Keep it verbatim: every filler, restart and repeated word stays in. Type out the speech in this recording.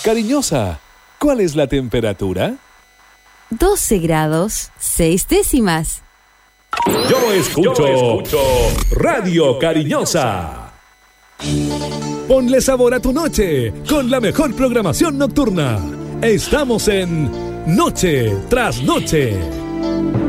Cariñosa, ¿cuál es la temperatura? doce grados, seis décimas. Yo escucho, Yo escucho Radio Cariñosa. Ponle sabor a tu noche con la mejor programación nocturna. Estamos en Noche tras Noche.